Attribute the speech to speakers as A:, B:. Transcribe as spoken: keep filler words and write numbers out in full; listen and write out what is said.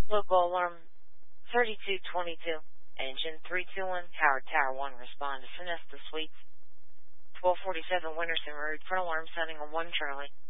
A: Local alarm thirty-two twenty-two. Engine three two one. Howard Tower one. Respond to Sonesta Suites. twelve forty-seven Winterson Road. Front alarm sounding on one Charlie.